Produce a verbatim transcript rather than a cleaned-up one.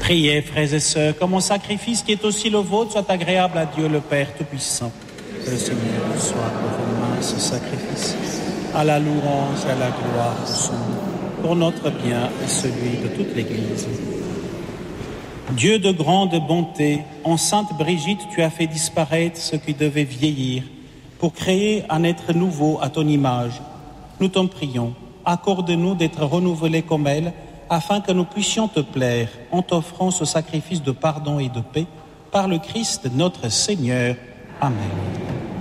Priez, frères et sœurs, que mon sacrifice qui est aussi le vôtre soit agréable à Dieu le Père Tout-Puissant. Que le Seigneur soit pour vos mains ce sacrifice, à la louange et à la gloire de son nom, pour notre bien et celui de toute l'Église. Dieu de grande bonté, en Sainte Brigitte, tu as fait disparaître ce qui devait vieillir pour créer un être nouveau à ton image. Nous t'en prions, accorde-nous d'être renouvelés comme elle, afin que nous puissions te plaire en t'offrant ce sacrifice de pardon et de paix par le Christ notre Seigneur. Amen.